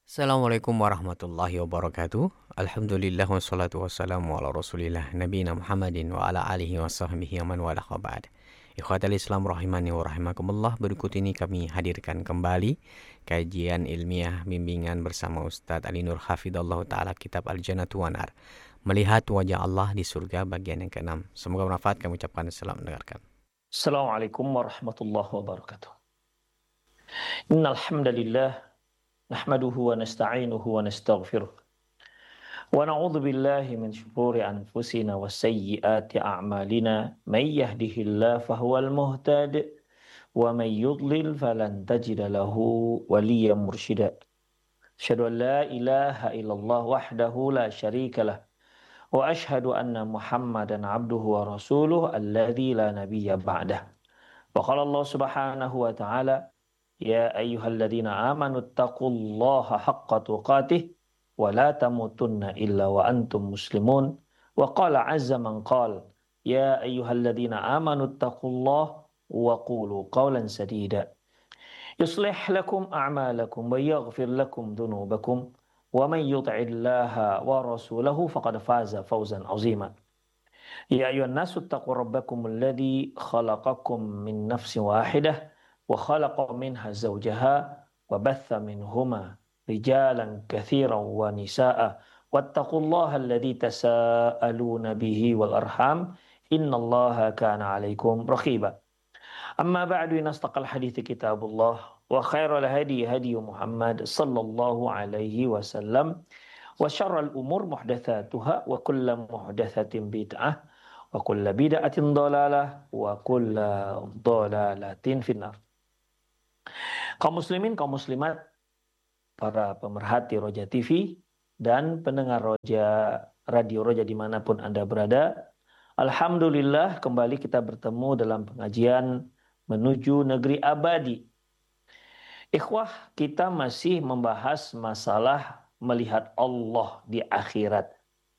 Assalamualaikum warahmatullahi wabarakatuh. Alhamdulillah wassalatu wassalamu ala rasulillah nabiyina Muhammadin wa ala alihi wa sahbihi man walah wa ba'd. Ikhwatal Islam rahimani wa rahimakumullah, berikut ini kami hadirkan kembali kajian ilmiah bimbingan bersama Ustadz Ali Nur Hafidallahu Ta'ala kitab Al-Jannatu wa Nar, Melihat Wajah Allah di Surga bagian yang ke-6. Semoga bermanfaat. Kami ucapkan selamat mendengarkan. Assalamualaikum warahmatullahi wabarakatuh. Innal hamdalillah nahmaduhu wa nasta'inuhu wa nastaghfiruh. Wa na'udzu billahi min shururi anfusina wa sayyiati a'malina. May yahdihillahu fahuwal muhtadi wa may yudlil falan tajida lahu waliyyan mursyida. Asyhadu an la ilaha illallah wahdahu la syarika lah. Wa asyhadu anna Muhammadan abduhu wa rasuluh alladzi la nabiyya ba'dah. Wa qala Allah subhanahu wa ta'ala, ya ayyuhalladzina amanu taqullaha haqqa tuqatih wa la tamutunna illa wa antum muslimun. Wa qala azza man qala, ya ayyuhalladzina amanu taqullaha wa qulu qawlan sadida yuslih lakum a'malakum wa yaghfir lakum dhunubakum wa man yuti'illaha wa rasulahu faqad faza fawzan 'azima. Ya ayuhan nasu taqu rabbakum alladhi khalaqakum min nafsin wahidah wa khalaqa minha zawjaha wa batha minhuma rijalan katsiran wa nisaa wattaqullaha alladhi tasaaluna bihi wal arham innallaha kana 'alaikum raqiba. Amma ba'du, inastaqal hadithi kitabullah wa khairal hadi hadi Muhammad sallallahu alaihi wasallam wa syarrul umur muhdatsatuha wa kullu muhdatsatin bid'ah wa kullu bid'atin dhalalah wa kullu dhalalatin finnar. Kaum muslimin, kaum muslimat, para pemerhati Roja TV dan pendengar Radio Roja dimanapun Anda berada, alhamdulillah kembali kita bertemu dalam pengajian menuju negeri abadi. Ikhwah, kita masih membahas masalah melihat Allah di akhirat.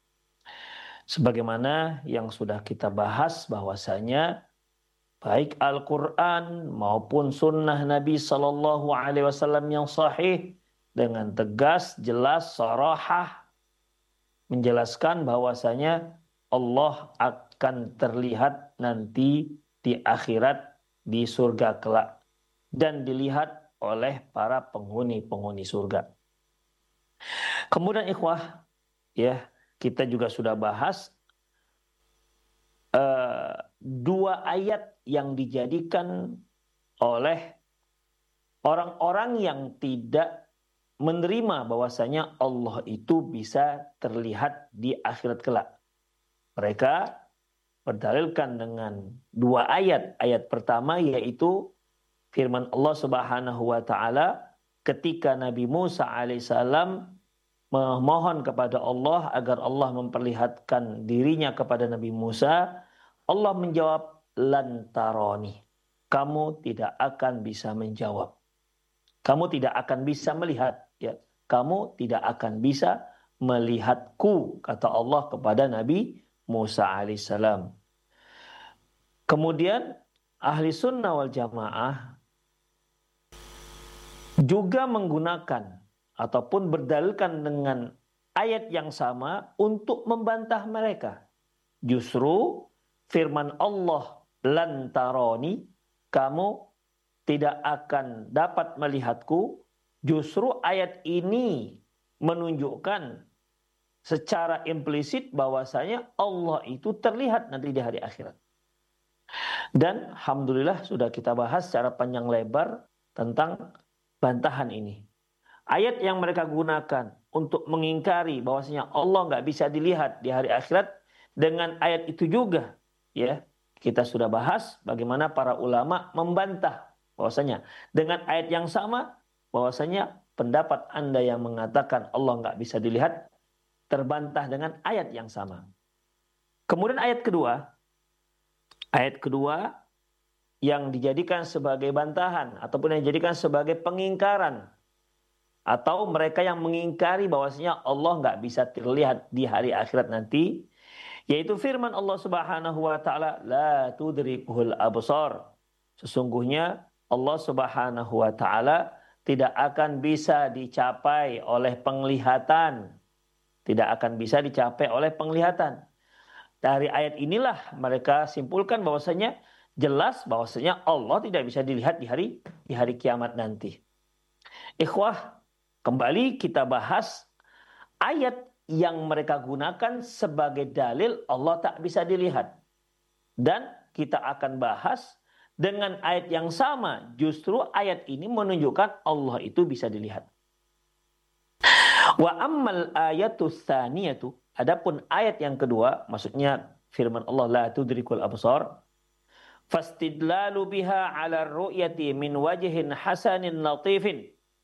Sebagaimana yang sudah kita bahas bahwasanya baik Al-Quran maupun sunnah Nabi Sallallahu Alaihi Wasallam yang sahih dengan tegas, jelas, sarahah menjelaskan bahwasanya Allah akan terlihat nanti di akhirat di surga kelak dan dilihat oleh para penghuni-penghuni surga. Kemudian ikhwah, ya, kita juga sudah bahas dua ayat yang dijadikan oleh orang-orang yang tidak menerima bahwasanya Allah itu bisa terlihat di akhirat kelak. Mereka berdalilkan dengan dua ayat. Ayat pertama yaitu firman Allah Subhanahu wa taala ketika Nabi Musa alaihissalam memohon kepada Allah agar Allah memperlihatkan dirinya kepada Nabi Musa, Allah menjawab, lan taroni. Kamu tidak akan bisa menjawab. Kamu tidak akan bisa melihat, ya. Kamu tidak akan bisa melihatku, kata Allah kepada Nabi Musa alaihissalam. Kemudian ahli sunnah wal jamaah juga menggunakan ataupun berdalilkan dengan ayat yang sama untuk membantah mereka. Justru firman Allah, lan taroni, kamu tidak akan dapat melihatku, justru ayat ini menunjukkan secara implisit bahwasanya Allah itu terlihat nanti di hari akhirat. Dan alhamdulillah sudah kita bahas secara panjang lebar tentang bantahan ini. Ayat yang mereka gunakan untuk mengingkari bahwasanya Allah nggak bisa dilihat di hari akhirat, dengan ayat itu juga, ya, kita sudah bahas bagaimana para ulama membantah bahwasanya dengan ayat yang sama, bahwasanya pendapat Anda yang mengatakan Allah nggak bisa dilihat terbantah dengan ayat yang sama. Kemudian ayat kedua yang dijadikan sebagai bantahan ataupun yang dijadikan sebagai pengingkaran atau mereka yang mengingkari bahwasanya Allah nggak bisa terlihat di hari akhirat nanti, yaitu firman Allah Subhanahu wa taala, la tudrikuhul absar. Sesungguhnya Allah Subhanahu wa taala tidak akan bisa dicapai oleh penglihatan. Tidak akan bisa dicapai oleh penglihatan. Dari ayat inilah mereka simpulkan bahwasanya jelas bahwasanya Allah tidak bisa dilihat di hari kiamat nanti. Ikhwah, kembali kita bahas ayat yang mereka gunakan sebagai dalil Allah tak bisa dilihat. Dan kita akan bahas dengan ayat yang sama, justru ayat ini menunjukkan Allah itu bisa dilihat. Wa ammal ayatus tsaniyatu, adapun ayat yang kedua, maksudnya firman Allah la tudrikul absar, fastidlalu biha 'ala ru'yati min wajhin hasanin latifin.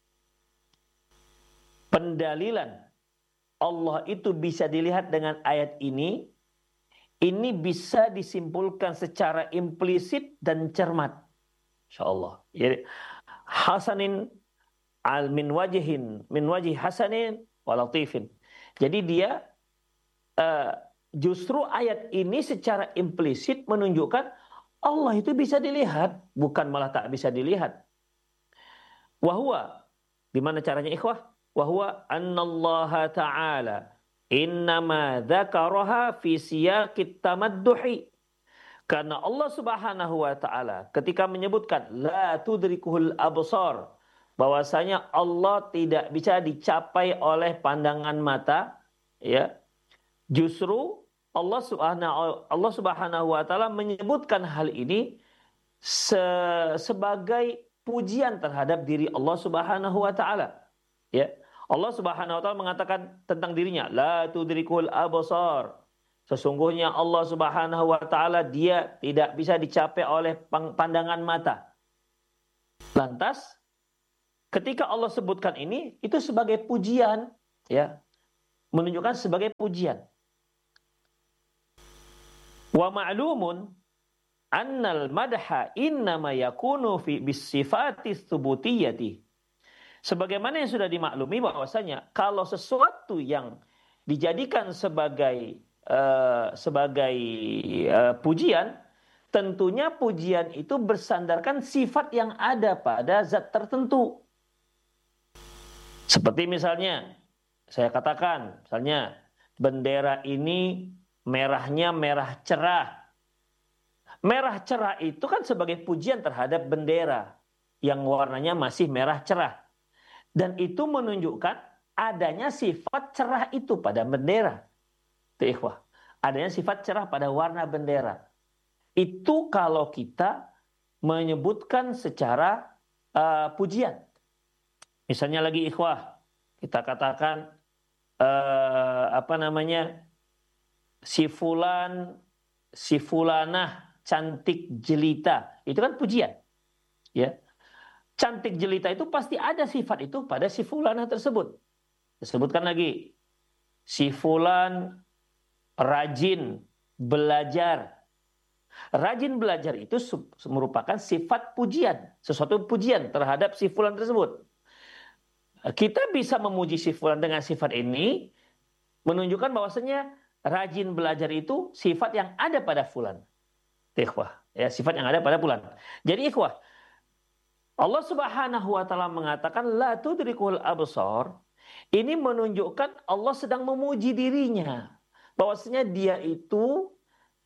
Pendalilan Allah itu bisa dilihat dengan ayat ini bisa disimpulkan secara implisit dan cermat. Insyaallah. Jadi hasanin min wajhi hasanin wa latifin. Jadi dia justru ayat ini secara implisit menunjukkan Allah itu bisa dilihat, bukan malah tak bisa dilihat. Wahwa, gimana caranya ikhwah? Wahwa annallaha ta'ala innama dzakaraha fi siyaqit tamadduhi. Karena Allah Subhanahu wa taala ketika menyebutkan la tudrikuhul absar, bahwasanya Allah tidak bisa dicapai oleh pandangan mata, ya. Justru Allah Subhanahu wa taala menyebutkan hal ini sebagai pujian terhadap diri Allah Subhanahu wa taala. Ya. Allah Subhanahu wa taala mengatakan tentang dirinya, la tudrikul absar. Sesungguhnya Allah Subhanahu wa taala dia tidak bisa dicapai oleh pandangan mata. Lantas ketika Allah sebutkan ini itu sebagai pujian, ya. Menunjukkan sebagai pujian. Wa ma'lumun annal madha innama yakunu fi bisifati tsubutiyyati. Sebagaimana yang sudah dimaklumi bahwasanya kalau sesuatu yang dijadikan sebagai pujian, tentunya pujian itu bersandarkan sifat yang ada pada zat tertentu. Seperti misalnya, saya katakan, misalnya bendera ini merahnya merah cerah. Merah cerah itu kan sebagai pujian terhadap bendera yang warnanya masih merah cerah. Dan itu menunjukkan adanya sifat cerah itu pada bendera. Itu ikhwah. Adanya sifat cerah pada warna bendera. Itu kalau kita menyebutkan secara pujian. Misalnya lagi ikhwah, kita katakan si fulanah cantik jelita. Itu kan pujian. Ya. Cantik jelita itu pasti ada sifat itu pada si fulanah tersebut. Disebutkan lagi, si fulan rajin belajar. Rajin belajar itu merupakan sifat pujian, sesuatu pujian terhadap si fulan tersebut. Kita bisa memuji si fulan dengan sifat ini, menunjukkan bahwasanya rajin belajar itu sifat yang ada pada fulan. Ikhwah, ya, sifat yang ada pada fulan. Jadi ikhwah, Allah Subhanahu wa taala mengatakan la tudrikul absar. Ini menunjukkan Allah sedang memuji dirinya. Bahwasanya dia itu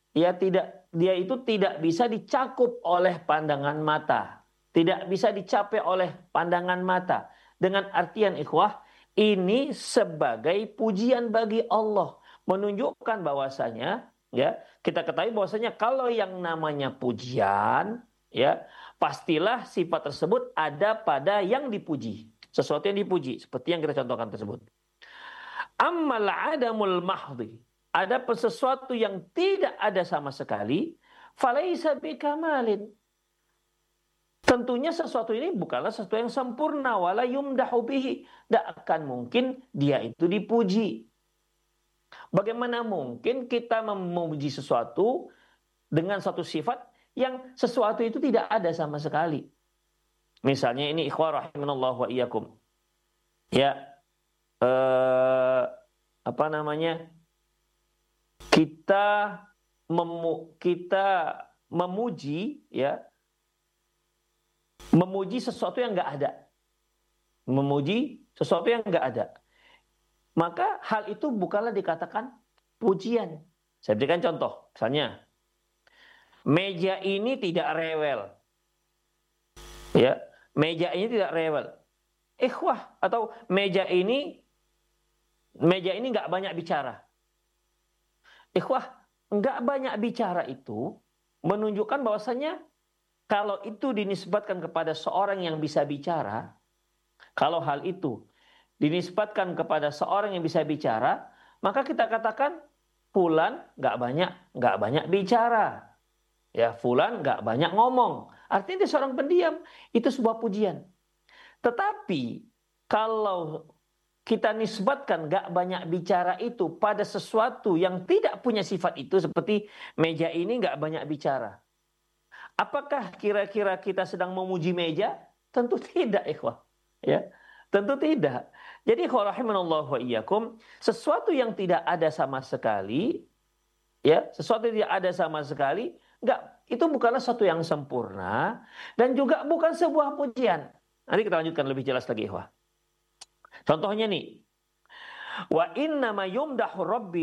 tidak bisa dicakup oleh pandangan mata. Tidak bisa dicapai oleh pandangan mata. Dengan artian ikhwah, ini sebagai pujian bagi Allah. Menunjukkan bahwasanya, ya, kita ketahui bahwasanya kalau yang namanya pujian, ya, pastilah sifat tersebut ada pada yang dipuji. Sesuatu yang dipuji. Seperti yang kita contohkan tersebut. Ammal adamul mahdhi. Ada sesuatu yang tidak ada sama sekali. Falaisa bikamalin. Tentunya sesuatu ini bukanlah sesuatu yang sempurna. Wala yumdahu bihi. Tidak akan mungkin dia itu dipuji. Bagaimana mungkin kita memuji sesuatu dengan satu sifat yang sesuatu itu tidak ada sama sekali. Misalnya ini ikhwah rahimanallahu wa iyyakum. Ya, kita memuji, ya, memuji sesuatu yang nggak ada. memuji sesuatu yang nggak ada. Maka hal itu bukanlah dikatakan pujian. Saya berikan contoh, misalnya meja ini tidak rewel, ya, meja ini tidak rewel. Ikhwah, atau meja ini nggak banyak bicara. Ikhwah, nggak banyak bicara itu menunjukkan bahwasanya kalau itu dinisbatkan kepada seorang yang bisa bicara, kalau hal itu dinisbatkan kepada seorang yang bisa bicara, maka kita katakan fulan nggak banyak bicara. Ya, fulan nggak banyak ngomong. Artinya dia seorang pendiam. Itu sebuah pujian. Tetapi kalau kita nisbatkan nggak banyak bicara itu pada sesuatu yang tidak punya sifat itu, seperti meja ini nggak banyak bicara. Apakah kira-kira kita sedang memuji meja? Tentu tidak, ikhwah. Ya, tentu tidak. Jadi, rahimanallahu wa iyyakum, sesuatu yang tidak ada sama sekali, ya, sesuatu yang tidak ada sama sekali, itu bukanlah sesuatu yang sempurna dan juga bukan sebuah pujian. Nanti kita lanjutkan lebih jelas lagi, ikhwah. Contohnya nih, wa inna ma yumdahu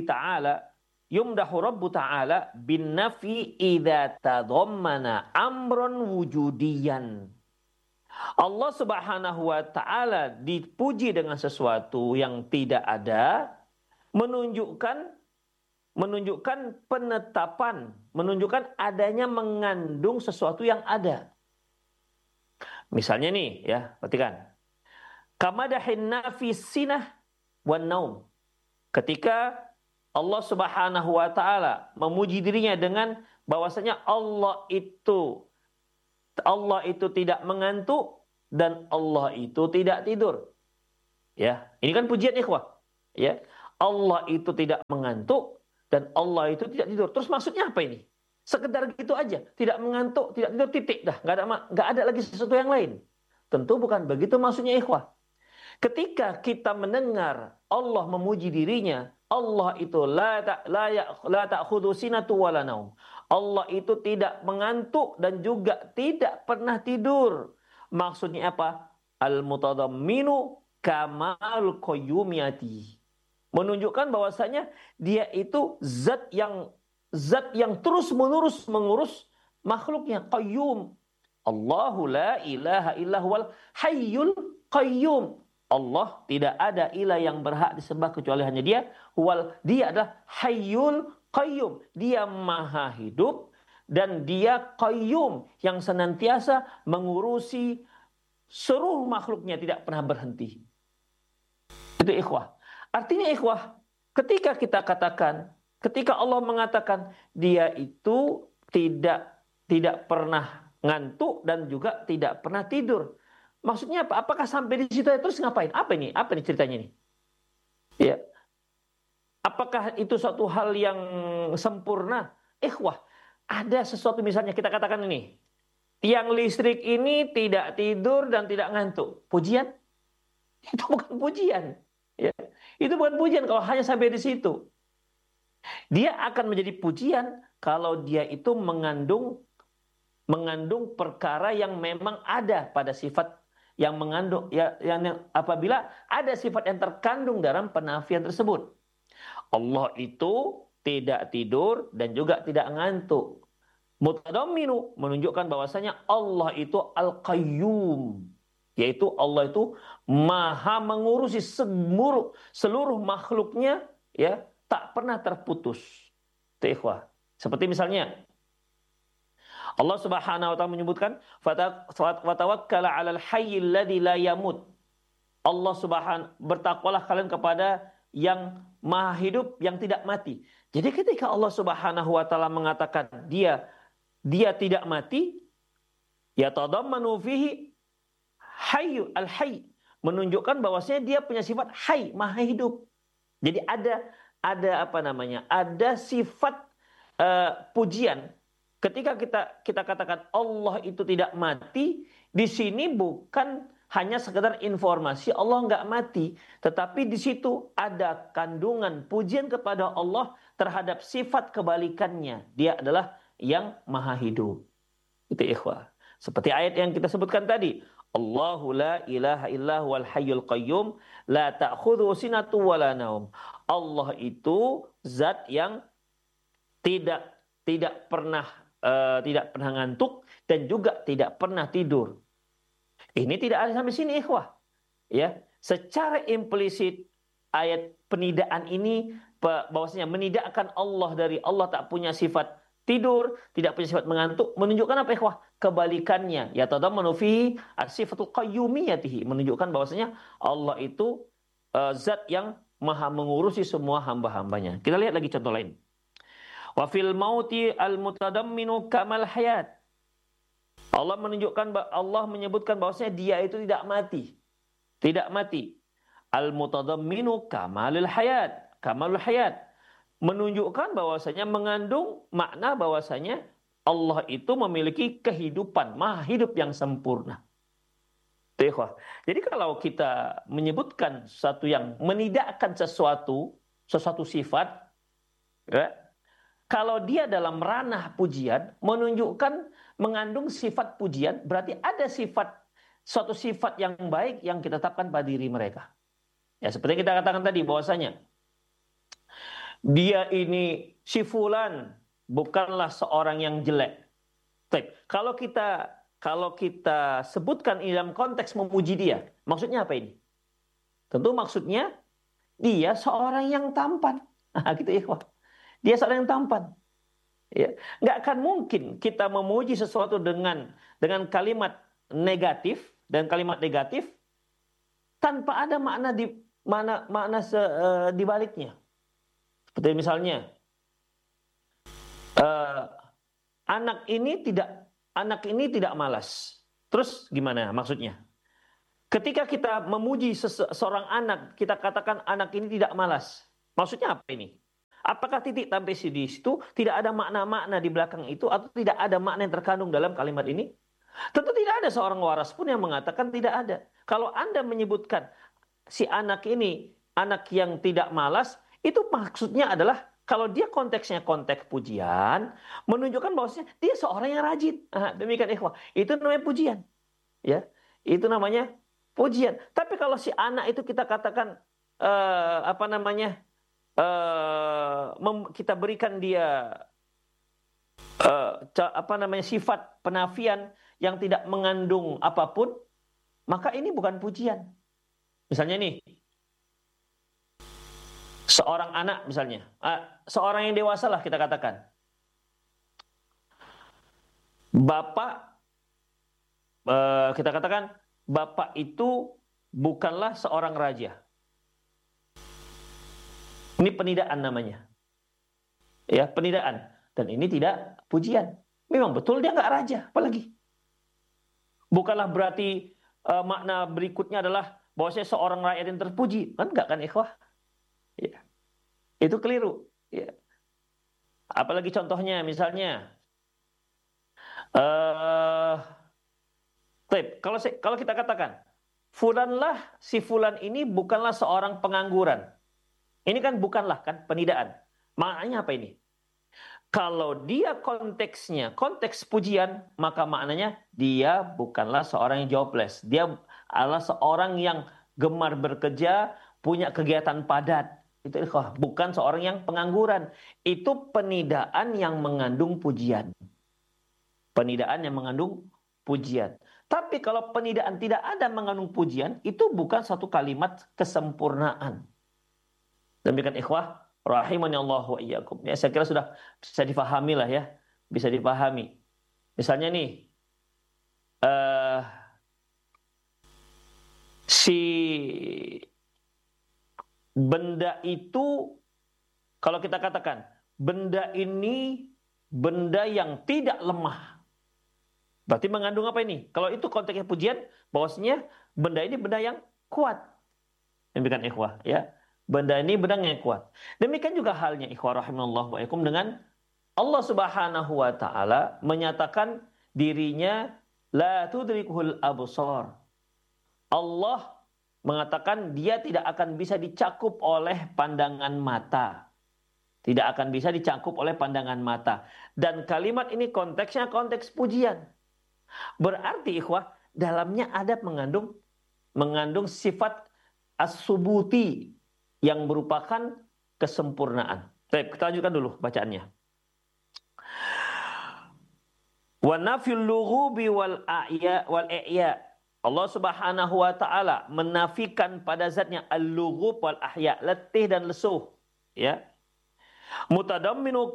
rabbu ta'ala bin nafi idza tadammana amran wujudiyan. Allah Subhanahu wa taala dipuji dengan sesuatu yang tidak ada, menunjukkan penetapan, menunjukkan adanya mengandung sesuatu yang ada. Misalnya nih, ya, perhatikan. Kamadahin nafi sinah wan naum. Ketika Allah Subhanahu wa taala memuji dirinya dengan bahwasanya Allah itu tidak mengantuk dan Allah itu tidak tidur. Ya, ini kan pujian, ikhwah. Ya, Allah itu tidak mengantuk dan Allah itu tidak tidur. Terus maksudnya apa ini? Sekedar gitu aja, tidak mengantuk, tidak tidur, titik dah, nggak ada lagi sesuatu yang lain. Tentu bukan begitu maksudnya, ikhwah. Ketika kita mendengar Allah memuji dirinya, Allah itu la ta'khudhu sinatu wala naum. Allah itu tidak mengantuk dan juga tidak pernah tidur. Maksudnya apa? Al-mutadamminu kamal qayyumiyati. Menunjukkan bahwasanya dia itu zat yang terus-menerus mengurus makhluknya, qayyum. Allahu la ilaha illa huwal hayyul qayyum. Allah tidak ada ilah yang berhak disembah kecuali hanya Dia. Dia adalah hayyul qayyum. Dia maha hidup dan Dia qayyum yang senantiasa mengurusi seluruh makhluknya, tidak pernah berhenti. Itu, ikhwah. Artinya, ikhwah, ketika Allah mengatakan Dia itu tidak pernah ngantuk dan juga tidak pernah tidur. Maksudnya apa? Apakah sampai di situ terus ngapain? Apa ini? Apa nih ceritanya ini? Ya. Apakah itu suatu hal yang sempurna? Ikhwah, ada sesuatu, misalnya kita katakan ini, tiang listrik ini tidak tidur dan tidak ngantuk. Pujian? Itu bukan pujian. Ya. Itu bukan pujian kalau hanya sampai di situ. Dia akan menjadi pujian kalau dia itu mengandung perkara yang memang ada pada sifat yang mengandung, yang apabila ada sifat yang terkandung dalam penafian tersebut. Allah itu tidak tidur dan juga tidak ngantuk. Mutadamminu menunjukkan bahwasanya Allah itu al-qayyum, yaitu Allah itu maha mengurusi seluruh makhluknya, ya, tak pernah terputus. Itu, ikhwah. Seperti misalnya Allah Subhanahu wa taala menyebutkan fatawakkala 'alal hayyil ladzi la yamut. Allah bertakwalah kalian kepada yang maha hidup yang tidak mati. Jadi ketika Allah Subhanahu wa taala mengatakan dia tidak mati, ya tadammanu fihi hayyu al-hayy, menunjukkan bahwasanya dia punya sifat hayy, maha hidup. Jadi ada Ada sifat pujian. Ketika kita katakan Allah itu tidak mati, di sini bukan hanya sekedar informasi Allah nggak mati, tetapi di situ ada kandungan pujian kepada Allah terhadap sifat kebalikannya. Dia adalah yang maha hidup. Itu, ikhwah. Seperti ayat yang kita sebutkan tadi, Allahu la ilaha illa huwal hayyul qayyum la ta'khudhuhu sinatu wala naum. Allah itu zat yang tidak tidak pernah tidak pernah ngantuk dan juga tidak pernah tidur. Ini tidak ada sampai sini, ikhwah. Ya, secara implisit ayat penidaan ini bahwasanya menidakkan Allah dari Allah tak punya sifat tidur, tidak punya sifat mengantuk, menunjukkan apa, ikhwah? Kebalikannya, ya tadammanu fi sifatul qayyumiyatihi, menunjukkan bahwasanya Allah itu zat yang maha mengurusi semua hamba-hambanya. Kita lihat lagi contoh lain. Wa fil mauti al-mutadamminu kamal hayat. Allah menyebutkan bahwasanya dia itu tidak mati. Tidak mati. Al-mutadamminu kamalul hayat. Kamalul hayat. Menunjukkan bahwasanya mengandung makna bahwasanya Allah itu memiliki kehidupan, maha hidup yang sempurna. Jadi kalau kita menyebutkan sesuatu yang menidakkan sesuatu sifat, ya, kalau dia dalam ranah pujian, menunjukkan mengandung sifat pujian, berarti ada suatu sifat yang baik yang kita tetapkan pada diri mereka. Ya, seperti kita katakan tadi bahwasanya dia ini si fulan bukanlah seorang yang jelek. Kalau kita sebutkan ini dalam konteks memuji dia, maksudnya apa ini? Tentu maksudnya dia seorang yang tampan. Nah, gitu ya, dia seorang yang tampan. Ya, nggak akan mungkin kita memuji sesuatu dengan kalimat negatif dan kalimat negatif tanpa ada makna di baliknya. Seperti misalnya anak ini tidak malas. Terus gimana maksudnya? Ketika kita memuji seorang anak, kita katakan anak ini tidak malas. Maksudnya apa ini? Apakah titik sampai di situ tidak ada makna-makna di belakang itu atau tidak ada makna yang terkandung dalam kalimat ini? Tentu tidak ada seorang waras pun yang mengatakan tidak ada. Kalau Anda menyebutkan si anak ini anak yang tidak malas, itu maksudnya adalah kalau dia konteksnya konteks pujian, menunjukkan bahwasanya dia seorang yang rajin. Demikian ikhwah. Itu namanya pujian. Ya, itu namanya pujian. Tapi kalau si anak itu kita katakan kita berikan dia sifat penafian yang tidak mengandung apapun, maka ini bukan pujian. Misalnya nih, seorang anak misalnya, seorang yang dewasa lah kita katakan, bapak, kita katakan bapak itu bukanlah seorang raja. Ini penidaan namanya. Ya, penidaan. Dan ini tidak pujian. Memang betul dia nggak raja, apalagi. Bukanlah berarti makna berikutnya adalah bahwa saya seorang rakyat yang terpuji. Kan nggak kan, ikhwah? Ya. Itu keliru. Ya. Apalagi contohnya, misalnya, kalau kita katakan, si fulan ini bukanlah seorang pengangguran. Ini kan bukanlah kan penidaan. Maknanya apa ini? Kalau dia konteksnya konteks pujian, maka maknanya dia bukanlah seorang yang jobless. Dia adalah seorang yang gemar bekerja, punya kegiatan padat. Itu bukan seorang yang pengangguran. Itu penidaan yang mengandung pujian. Penidaan yang mengandung pujian. Tapi kalau penidaan tidak ada mengandung pujian, itu bukan satu kalimat kesempurnaan. Demikian ikhwah, rahimani Allah wa iyyakum. Ya, saya kira sudah bisa dipahami lah ya. Bisa dipahami. Misalnya nih, si benda itu, kalau kita katakan, benda ini benda yang tidak lemah. Berarti mengandung apa ini? Kalau itu konteksnya pujian, bahwasanya benda ini benda yang kuat. Demikian ikhwah, ya. Benda ini benda yang kuat. Demikian juga halnya ikhwah rahimallahu wa iyyakum dengan Allah Subhanahu wa taala menyatakan dirinya la tudrikuhul absar. Allah mengatakan dia tidak akan bisa dicakup oleh pandangan mata. Tidak akan bisa dicakup oleh pandangan mata. Dan kalimat ini konteksnya konteks pujian. Berarti ikhwah, dalamnya ada mengandung sifat as-subuti yang merupakan kesempurnaan. Baik, kita lanjutkan dulu bacaannya. Wa nafyul lughubi wal i'ya. Allah Subhanahu wa taala menafikan pada zatnya al-lughub wal ahya, letih dan lesuh, ya. Mutadamminu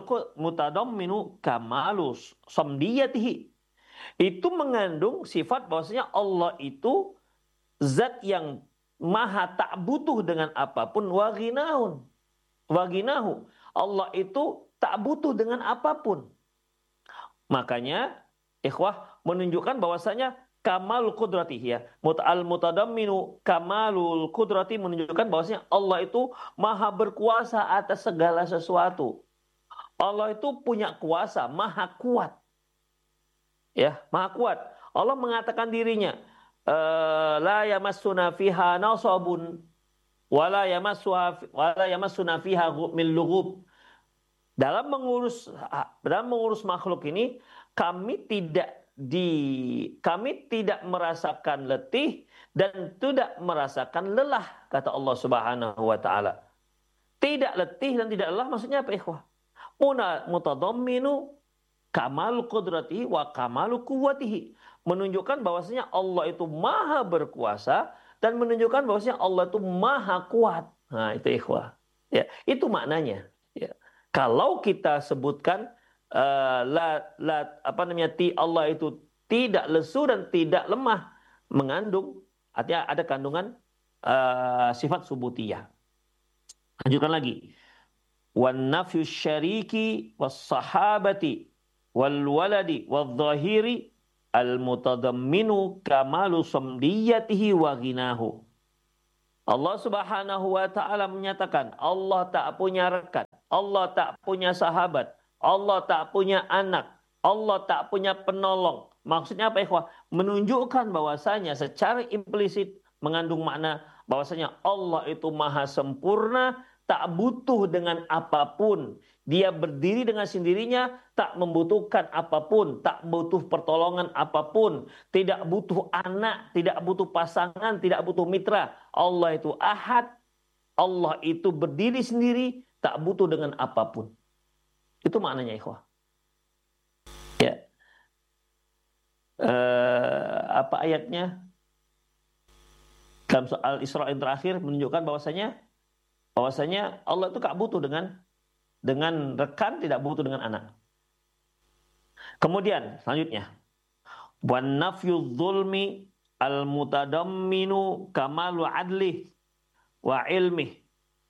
kamalus samdiyatihi. Itu mengandung sifat bahwasanya Allah itu zat yang maha tak butuh dengan apapun, wa ghinahu. Allah itu tak butuh dengan apapun. Makanya ikhwah menunjukkan bahwasanya kamal kudrati, ya. Al-mutadamminu kamalul kudrati menunjukkan bahwasanya Allah itu maha berkuasa atas segala sesuatu. Allah itu punya kuasa, maha kuat. Ya, maha kuat. Allah mengatakan dirinya, la yamassuna fiha nasabun wala yamassuna fiha min lughub. Dalam mengurus makhluk ini kami tidak merasakan letih dan tidak merasakan lelah, kata Allah Subhanahu wa taala. Tidak letih dan tidak lelah maksudnya apa, ikhwah? Mutadamminu kamal qudratihi wa kamalu quwwatihi. Menunjukkan bahwasanya Allah itu maha berkuasa dan menunjukkan bahwasanya Allah itu maha kuat. Nah, itu ikhwah. Ya, itu maknanya. Ya. Kalau kita sebutkan Allah itu tidak lesu dan tidak lemah, mengandung, artinya ada kandungan sifat subutiyah. Lanjutkan lagi. Wan nafyu syariki was sahabati wal waladi wal zahiri al mutadamminu kamalu samdiyatihi wa ghinahu. Allah Subhanahu wa taala menyatakan Allah tak punya rekan, Allah tak punya sahabat, Allah tak punya anak, Allah tak punya penolong. Maksudnya apa, ikhwah? Menunjukkan bahwasanya secara implisit mengandung makna bahwasanya Allah itu maha sempurna, tak butuh dengan apapun. Dia berdiri dengan sendirinya, tak membutuhkan apapun, tak butuh pertolongan apapun, tidak butuh anak, tidak butuh pasangan, tidak butuh mitra. Allah itu ahad, Allah itu berdiri sendiri, tak butuh dengan apapun. Itu maknanya, ikhwah. Ya. Apa ayatnya? Dalam soal Isra yang terakhir menunjukkan bahwasanya Allah itu tak butuh dengan rekan, tidak butuh dengan anak. Kemudian selanjutnya, wan nafyu dzulmi al mutadamminu kamalu adli wa ilmi.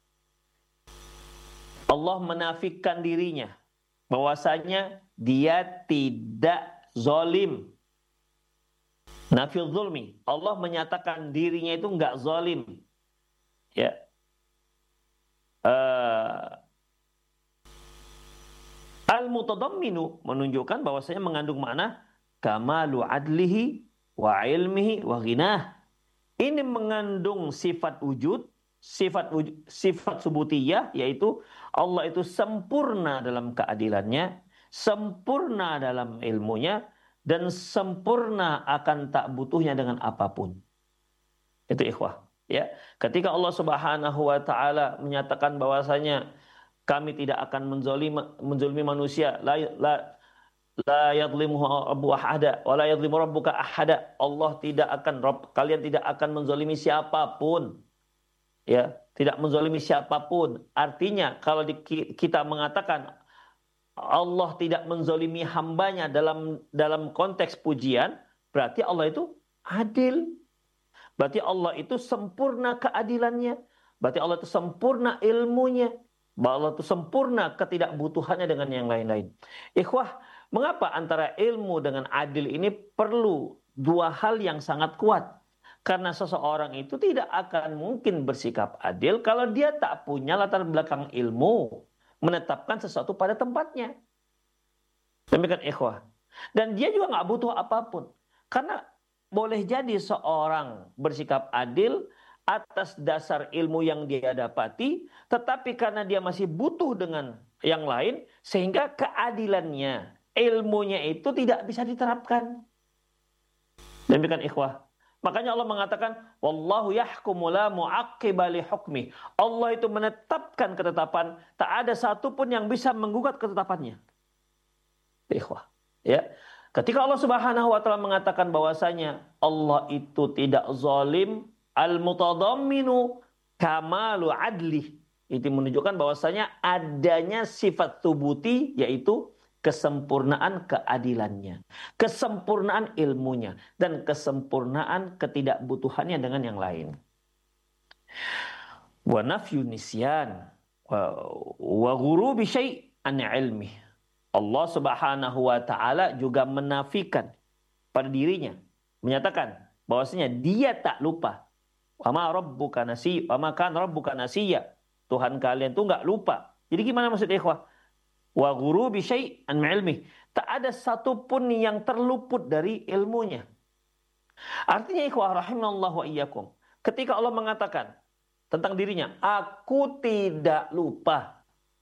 Allah menafikan dirinya bahwasanya dia tidak zalim. Nafyu dzulmi, Allah menyatakan dirinya itu enggak zalim. Ya. Al-mutadamminu menunjukkan bahwasanya mengandung makna kamalu adlihi wa ilmihi wa ghinah. Ini mengandung sifat wujud, sifat subutiyah, yaitu Allah itu sempurna dalam keadilannya, sempurna dalam ilmunya, dan sempurna akan tak butuhnya dengan apapun. Itu ikhwah. Ya, ketika Allah Subhanahu wa taala menyatakan bahwasanya kami tidak akan menzalimi manusia, la yadhlimu rabbu ahada wa la yadhlimu rabbuka ahada. Kalian tidak akan menzalimi siapapun. Ya, tidak menzalimi siapapun. Artinya kalau kita mengatakan Allah tidak menzalimi hambanya dalam konteks pujian, berarti Allah itu adil. Berarti Allah itu sempurna keadilannya. Berarti Allah itu sempurna ilmunya. Allah itu sempurna ketidakbutuhannya dengan yang lain-lain. Ikhwah, mengapa antara ilmu dengan adil ini perlu dua hal yang sangat kuat? Karena seseorang itu tidak akan mungkin bersikap adil kalau dia tak punya latar belakang ilmu menetapkan sesuatu pada tempatnya. Demikian ikhwah. Dan dia juga nggak butuh apapun. Karena boleh jadi seorang bersikap adil atas dasar ilmu yang dia dapati, tetapi karena dia masih butuh dengan yang lain, sehingga keadilannya, ilmunya itu tidak bisa diterapkan. Demikian ikhwah. Makanya Allah mengatakan, wallahu yahkumu la mu'aqqiba li hukmi. Allah itu menetapkan ketetapan, tak ada satupun yang bisa menggugat ketetapannya. Ikhwah. Ya. Ketika Allah Subhanahu wa taala mengatakan bahwasanya Allah itu tidak zalim, al-mutadamminu kamalu adli. Itu menunjukkan bahwasanya adanya sifat tubuti, yaitu kesempurnaan keadilannya, kesempurnaan ilmunya, dan kesempurnaan ketidakbutuhannya dengan yang lain. Wa nafyu nisyan wa ghurubi syai' an ilmi. Allah Subhanahu wa taala juga menafikan pada dirinya, menyatakan bahwasanya dia tak lupa. Wa ma rabbuka nasiy, wa ma kana rabbuka nasiyya. Tuhan kalian tuh nggak lupa. Jadi gimana maksud ikhwah? Wa ghurubi syai'an ilmi. Tak ada satupun yang terluput dari ilmunya. Artinya ikhwah rahimallahu wa iyyakum. Ketika Allah mengatakan tentang dirinya, aku tidak lupa.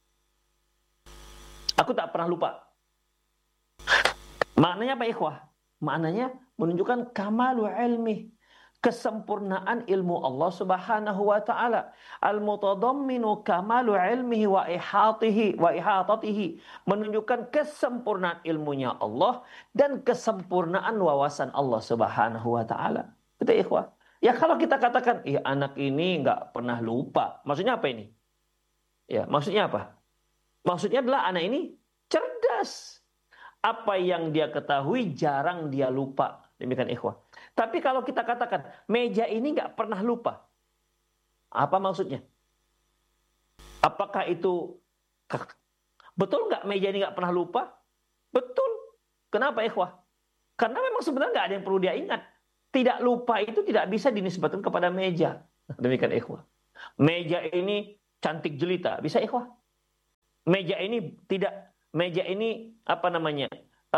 Aku tak pernah lupa. Maknanya apa ikhwah? Maknanya menunjukkan kamalu ilmi, kesempurnaan ilmu Allah Subhanahu wa taala. Al-mutadamminu kamalu ilmihi wa ihatatihi, menunjukkan kesempurnaan ilmunya Allah dan kesempurnaan wawasan Allah Subhanahu wa taala. Betul ikhwah? Ya kalau kita katakan, ya anak ini nggak pernah lupa. Maksudnya apa ini? Ya, maksudnya apa? Maksudnya adalah anak ini cerdas. Apa yang dia ketahui jarang dia lupa. Demikian ikhwah. Tapi kalau kita katakan, meja ini nggak pernah lupa. Apa maksudnya? Apakah itu betul nggak meja ini nggak pernah lupa? Betul. Kenapa ikhwah? Karena memang sebenarnya nggak ada yang perlu dia ingat. Tidak lupa itu tidak bisa dinisbatkan kepada meja. Demikian ikhwah. Meja ini cantik jelita. Bisa ikhwah? Meja ini apa namanya?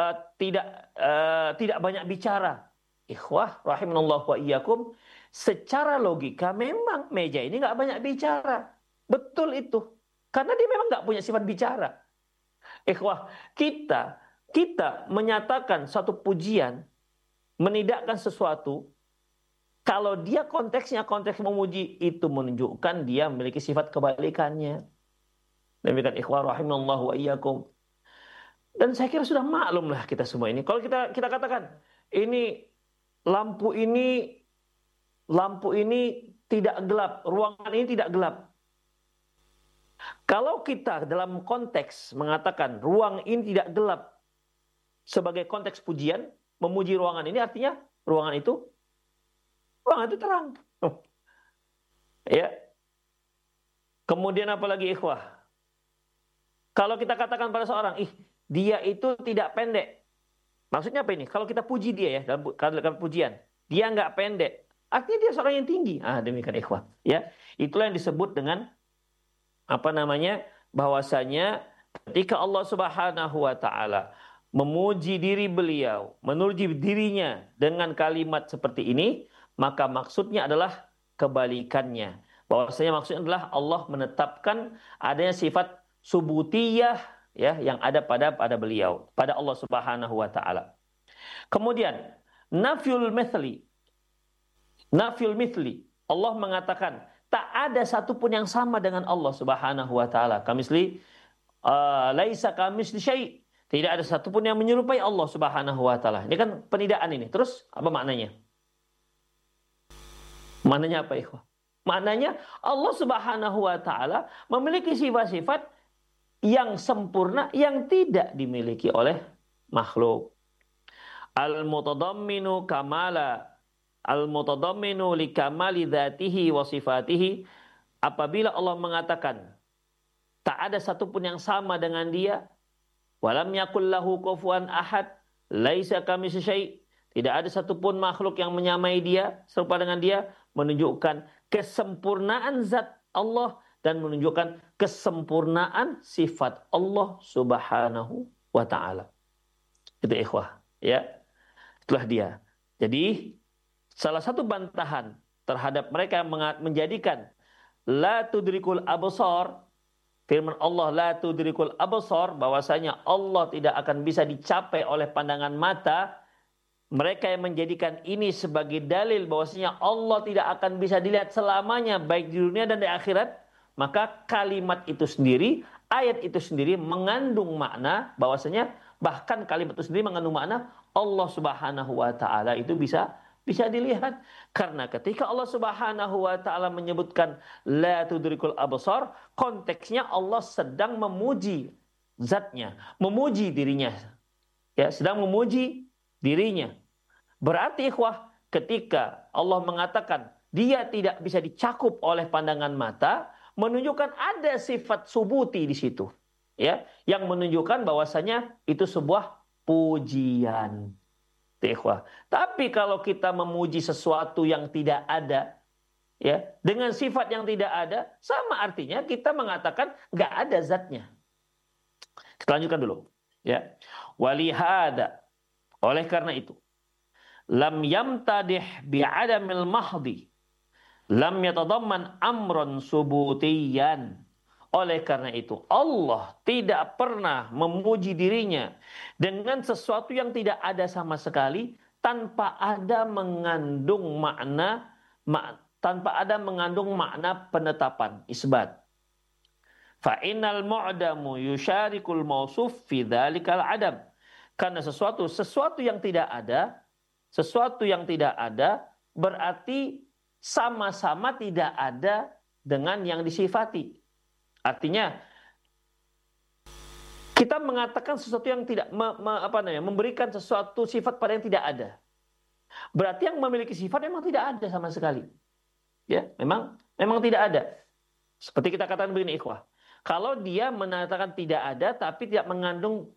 Tidak banyak bicara. Ikhwah rahimanallahu wa iyyakum, secara logika memang meja ini nggak banyak bicara. Betul itu. Karena dia memang nggak punya sifat bicara. Ikhwah, kita menyatakan satu pujian, menidakkan sesuatu, kalau dia konteksnya konteks memuji, itu menunjukkan dia memiliki sifat kebalikannya. Demikian ikhwah rahimanallahu wa iyyakum. Dan saya kira sudah maklum lah kita semua ini. Kalau kita katakan, ini lampu ini tidak gelap, ruangan ini tidak gelap. Kalau kita dalam konteks mengatakan ruang ini tidak gelap sebagai konteks pujian, memuji ruangan ini artinya ruangan itu terang. Ya. Kemudian apalagi ikhwah? Kalau kita katakan pada seorang, dia itu tidak pendek. Maksudnya apa ini? Kalau kita puji dia ya dalam pujian, dia nggak pendek. Artinya dia seorang yang tinggi. Demikian ikhwah. Ya, itulah yang disebut dengan apa namanya? Bahwasanya ketika Allah Subhanahu wa taala memuji diri beliau, memuji dirinya dengan kalimat seperti ini, maka maksudnya adalah kebalikannya. Bahwasanya maksudnya adalah Allah menetapkan adanya sifat subutiyah, ya, yang ada pada beliau, pada Allah Subhanahu wa taala. Kemudian nafyul mithli. Allah mengatakan tak ada satupun yang sama dengan Allah Subhanahu wa taala. Kamisli laisa kamisli syai'. Tidak ada satupun yang menyerupai Allah Subhanahu wa taala. Ini kan penidaan ini. Terus apa maknanya? Maknanya apa ikhwah? Maknanya Allah Subhanahu wa taala memiliki sifat-sifat yang sempurna yang tidak dimiliki oleh makhluk. Al-mutadamminu li kamali dzatihi wa sifatihi. Apabila Allah mengatakan tak ada satupun yang sama dengan dia, walam yakul lahu kufuwan ahad, laisa kamitslihi syai'. Tidak ada satupun makhluk yang menyamai dia, serupa dengan dia, menunjukkan kesempurnaan zat Allah dan menunjukkan kesempurnaan sifat Allah Subhanahu wa taala. Itu ikhwah, ya. Itulah dia. Jadi salah satu bantahan terhadap mereka yang menjadikan la tudrikul absar, firman Allah la tudrikul absar, bahwasanya Allah tidak akan bisa dicapai oleh pandangan mata, mereka yang menjadikan ini sebagai dalil bahwasanya Allah tidak akan bisa dilihat selamanya baik di dunia dan di akhirat, maka kalimat itu sendiri, ayat itu sendiri mengandung makna bahwasanya bahkan kalimat itu sendiri mengandung makna Allah Subhanahu wa taala itu bisa dilihat. Karena ketika Allah Subhanahu wa taala menyebutkan la tudrikul absar, konteksnya Allah sedang memuji zatnya, memuji dirinya. Ya, sedang memuji dirinya. Berarti ikhwah, ketika Allah mengatakan dia tidak bisa dicakup oleh pandangan mata, menunjukkan ada sifat subuti di situ. Ya, yang menunjukkan bahwasanya itu sebuah pujian. Ikhwah. Tapi kalau kita memuji sesuatu yang tidak ada, ya, dengan sifat yang tidak ada, sama artinya kita mengatakan nggak ada zatnya. Kita lanjutkan dulu. Ya, walihada. Oleh karena itu, lam yamtadih bi'adamil mahdi, lam yatadamman amron subutiyan. Oleh karena itu, Allah tidak pernah memuji dirinya dengan sesuatu yang tidak ada sama sekali, tanpa ada mengandung makna penetapan, isbat. Fa innal mu'damu yusyarikul mausuf fi dzalikal adam. Karena sesuatu yang tidak ada berarti sama-sama tidak ada dengan yang disifati. Artinya kita mengatakan sesuatu yang tidak memberikan sesuatu sifat pada yang tidak ada. Berarti yang memiliki sifat memang tidak ada sama sekali. Ya, memang tidak ada. Seperti kita katakan begini, ikhwah. Kalau dia mengatakan tidak ada tapi tidak mengandung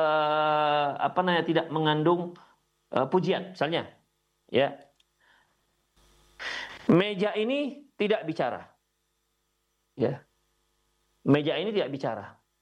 tidak mengandung pujian, misalnya, ya. Meja ini tidak bicara. Ya. Meja ini tidak bicara.